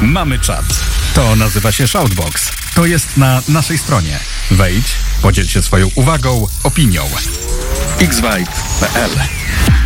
Mamy czat. To nazywa się Shoutbox. To jest na naszej stronie. Wejdź, podziel się swoją uwagą, opinią. xvibe.pl